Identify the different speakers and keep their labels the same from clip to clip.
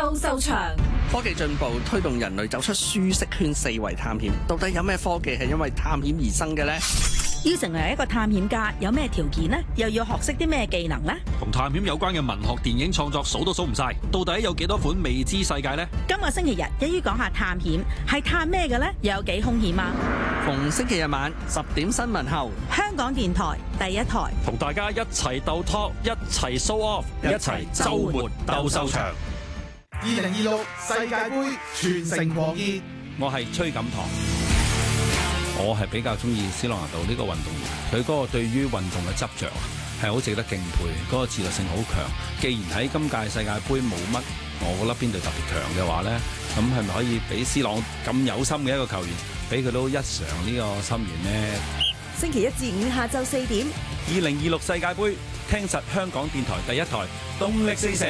Speaker 1: 鬥獸場。
Speaker 2: 科技進步推動人類走出舒適圈，四圍探險。到底有咩科技係因為探險而生嘅呢？
Speaker 3: 要成為一個探險家，有咩條件呢？又要學識啲咩技能呢？
Speaker 4: 同探險有關嘅文學、電影創作數都數唔晒，到底有幾多款未知世界呢？
Speaker 3: 今個星期日一於講下探險，係探咩嘅呢？又有幾兇險啊？
Speaker 2: 逢星期日晚10點新聞後，
Speaker 3: 香港電台第一台
Speaker 4: 同大家一齊鬥 talk， 一齊 show off， 一齊周末鬥獸場。
Speaker 5: 2026世界盃全城狂熱，
Speaker 4: 我係崔錦棠。我係比較中意斯朗拿度呢個運動員，佢嗰個對於運動嘅執着係好值得敬佩，嗰個自律性好強。既然喺今屆世界盃冇乜，我覺得邊隊特別強嘅話呢，咁係咪可以俾斯朗咁有心嘅一個球員，俾佢都一嘗呢個心願呢？
Speaker 1: 星期一至五下晝4點
Speaker 4: ，2026世界盃，聽實香港電台第一台，動力四射。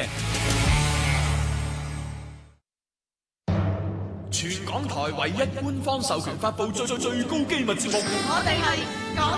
Speaker 6: 全港台唯一官方授權發布最高機密節目，
Speaker 7: 我哋係港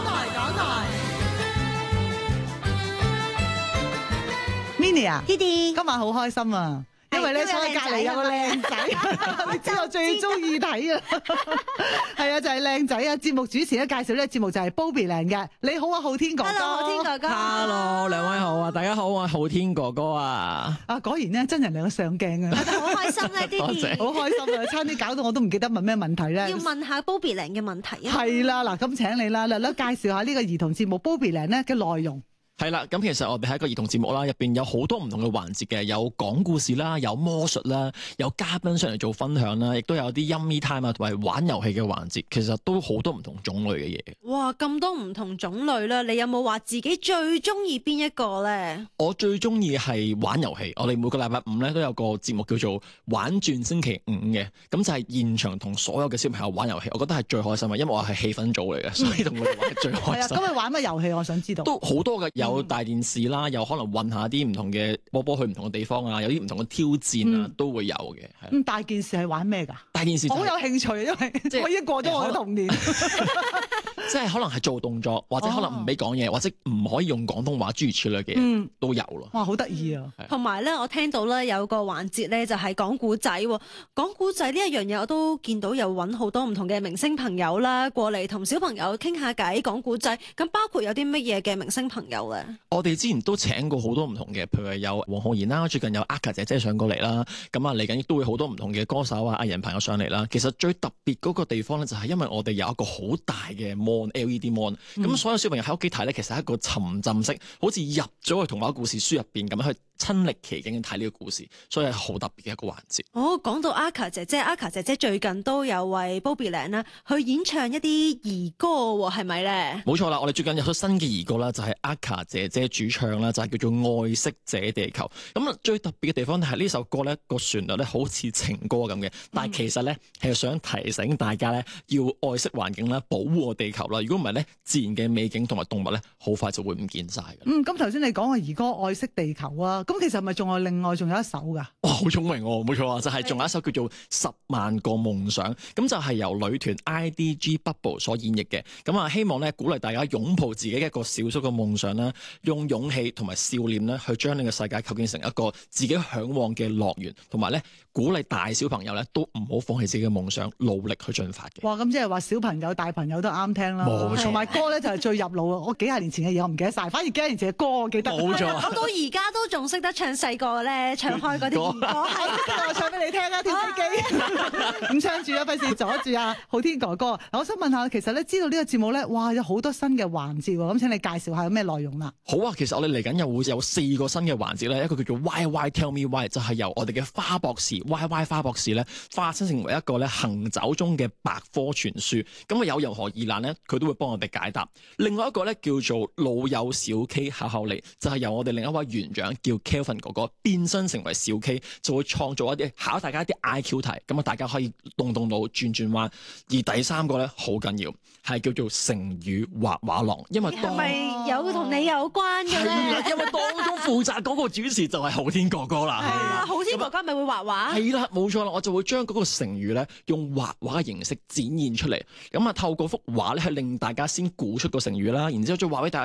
Speaker 7: 台。
Speaker 8: Minnie 啊
Speaker 7: Didi
Speaker 8: 今晚好開心啊！因為咧坐喺隔離有個靚仔，你知我最中意睇啊！係啊，就係靚仔啊！節目主持咧介紹呢個節目就係 Bobbyland 嘅。你好啊，浩天哥哥。
Speaker 7: Hello， 浩天哥哥。
Speaker 9: Hello， 兩位好啊！大家好，我係浩天哥哥啊！
Speaker 8: 啊，果然咧真人兩上鏡啊！
Speaker 7: 好開心咧，Didi。
Speaker 8: 好開心啊！差啲搞到我都唔記得問咩問題咧。
Speaker 7: 要問下 Bobbyland 嘅問題啊！
Speaker 8: 係啦，嗱咁請你啦，略略介紹下呢個兒童節目 Bobbyland 咧嘅內容。
Speaker 9: 係啦，咁其實我哋係一個兒童節目啦，入邊有好多唔同嘅環節嘅，有講故事啦，有魔術啦，有嘉賓上嚟做分享啦，亦都有啲 Yummy Time 啊，同埋玩遊戲嘅環節，其實都好多唔同種類嘅嘢。
Speaker 7: 哇，咁多唔同種類啦，你有冇話自己最中意邊一個咧？
Speaker 9: 我最中意係玩遊戲，我哋每個禮拜五咧都有個節目叫做玩轉星期五嘅，咁就係現場同所有嘅小朋友玩遊戲，我覺得係最開心嘅，因為我係氣氛組嚟嘅，所以同佢哋玩係最開心。
Speaker 8: 係啊，咁你玩乜遊戲？我想知道。
Speaker 9: 都好多嘅，有大電視啦，有可能運下啲唔同嘅波去唔同嘅地方啊，有啲唔同嘅挑戰啊，都會有嘅。
Speaker 8: 大件事係玩咩㗎？
Speaker 9: 大件事好
Speaker 8: 有興趣，因為我已經過咗我嘅童年。
Speaker 9: 即係可能係做動作，或者可能唔俾講嘢，或者唔可以用廣東話諸如此類嘅嘢都有咯。
Speaker 8: 哇，好得意啊！
Speaker 7: 同埋咧，我聽到咧有個環節咧就係講古仔喎。講古仔呢一樣嘢，我都見到有揾好多唔同嘅明星朋友啦，過嚟同小朋友傾下偈講古仔。咁包括有啲乜嘢嘅明星朋友咧？
Speaker 9: 我哋之前都請過好多唔同嘅，譬如有黃浩然啦，最近有 Aka 姐姐上過嚟啦。咁啊，嚟緊亦都會好多唔同嘅歌手啊、藝人朋友上嚟啦。其實最特別嗰個地方咧，就係因為我哋有一個好大嘅 LED mon，咁所有小朋友喺屋企睇咧，其實係一個沉浸式，好似入咗去童話故事書入邊咁樣去親歷其境睇呢個故事，所以係好特別嘅一個環節。
Speaker 7: 哦，講到 Aka 姐姐最近都有為 Bobbyland 啦去演唱一啲兒歌喎，係咪咧？
Speaker 9: 冇錯啦，我哋最近有咗新嘅兒歌啦，就係 Aka 姐姐主唱啦，就係叫做《愛惜這地球》。咁啊，最特別嘅地方係呢首歌咧個旋律咧好似情歌咁嘅，但係其實咧係想提醒大家咧要愛惜環境啦，保護個地球啦。如果唔係咧，自然嘅美景同埋動物咧，好快就會唔見晒嘅。
Speaker 8: 咁頭先你講嘅兒歌《愛惜地球》啊，咁其實咪仲有另外仲有一首㗎？
Speaker 9: 哇，好聰明喎！冇錯啊，就係仲有一首叫做《10萬個夢想》，咁就係由女團 IDG Bubble 所演繹嘅。咁啊，希望咧鼓勵大家擁抱自己一個小小嘅夢想啦，用勇氣同埋笑臉咧去將呢個世界構建成一個自己嚮往嘅樂園，同埋咧鼓勵大小朋友咧都唔好放棄自己嘅夢想，努力去進發嘅。
Speaker 8: 哇！咁即係話小朋友、大朋友都啱聽啦。
Speaker 9: 冇錯，
Speaker 8: 同埋歌咧就係最入腦啊！我幾廿年前嘅嘢我唔記得晒，反而幾廿年前嘅歌我記得。
Speaker 9: 冇錯，
Speaker 7: 我到而家都仲識得唱細個咧唱開嗰啲兒歌。
Speaker 8: 我唱俾你聽啊！跳飛機，唔唱住啊！費事阻住啊！浩天哥哥，我想問下，其實咧知道呢個節目咧，哇有好多新嘅環節喎，咁請你介紹下有咩內容啦？
Speaker 9: 好啊，其實我哋嚟緊又會有4個新嘅環節咧，一個叫做 YY Tell Me Why， 就係由我哋嘅花博士 YY 花博士咧化身成為一個咧行走中嘅百科全書，咁啊有任何疑難咧，佢都會幫我哋解答。另外一個咧叫做老友小 K 考考你，就係由我哋另一位園長叫 Kelvin 哥哥變身成為小 K， 就會創造一啲考大家一啲 IQ 題，咁啊大家可以動腦轉轉彎。而第三個咧好緊要，係叫做成語畫畫廊，因為
Speaker 7: 係咪有同你有關嘅咧？
Speaker 9: 係啦，因為當中負責嗰個主持就係浩天哥哥啦。
Speaker 7: 係啊，浩天哥哥咪會畫畫？
Speaker 9: 係啦，冇錯啦，我就會將嗰個成語咧用畫畫嘅形式展現出嚟，咁啊透過幅畫咧係令大家先估出個成語啦，然之後再話俾大家